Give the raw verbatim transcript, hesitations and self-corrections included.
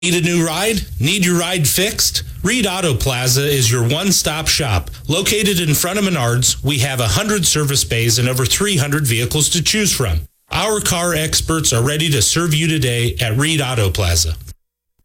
Need a new ride? Need your ride fixed? Reed Auto Plaza is your one-stop shop. Located in front of Menards, we have one hundred service bays and over three hundred vehicles to choose from. Our car experts are ready to serve you today at Reed Auto Plaza.